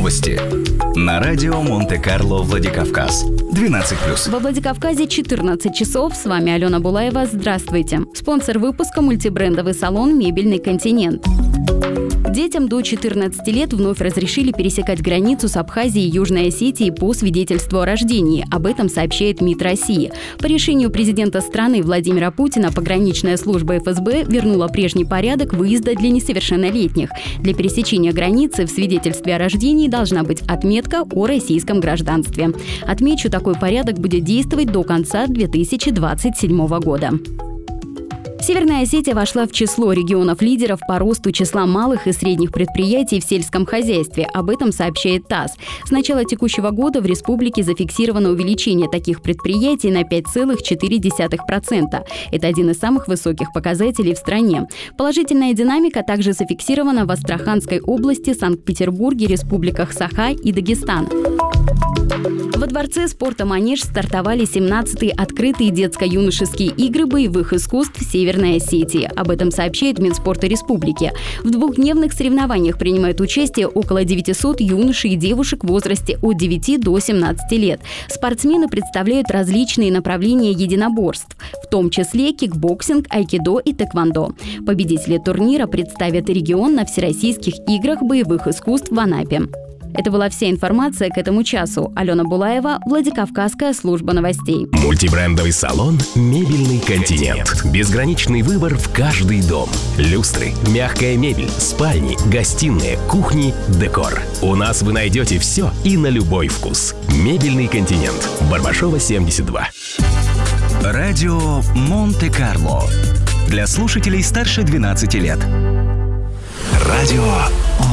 Новости на радио Монте-Карло Владикавказ. 12+. Во Владикавказе 14 часов. С вами Алена Булаева. Здравствуйте. Спонсор выпуска — мультибрендовый салон «Мебельный континент». Детям до 14 лет вновь разрешили пересекать границу с Абхазией и Южной Осетией по свидетельству о рождении. Об этом сообщает МИД России. По решению президента страны Владимира Путина пограничная служба ФСБ вернула прежний порядок выезда для несовершеннолетних. Для пересечения границы в свидетельстве о рождении должна быть отметка о российском гражданстве. Отмечу, такой порядок будет действовать до конца 2027 года. Северная Осетия вошла в число регионов-лидеров по росту числа малых и средних предприятий в сельском хозяйстве. Об этом сообщает ТАСС. С начала текущего года в республике зафиксировано увеличение таких предприятий на 5,4%. Это один из самых высоких показателей в стране. Положительная динамика также зафиксирована в Астраханской области, Санкт-Петербурге, республиках Саха и Дагестан. Во Дворце спорта «Манеж» стартовали 17-е открытые детско-юношеские игры боевых искусств Северной Осетии. Об этом сообщает Минспорта Республики. В двухдневных соревнованиях принимают участие около 900 юношей и девушек в возрасте от 9 до 17 лет. Спортсмены представляют различные направления единоборств, в том числе кикбоксинг, айкидо и тэквондо. Победители турнира представят регион на Всероссийских играх боевых искусств в Анапе. Это была вся информация к этому часу. Алена Булаева, Владикавказская служба новостей. Мультибрендовый салон «Мебельный континент». Безграничный выбор в каждый дом. Люстры, мягкая мебель, спальни, гостиные, кухни, декор. У нас вы найдете все и на любой вкус. «Мебельный континент». Барбашова, 72. Радио Монте-Карло. Для слушателей старше 12 лет. Радио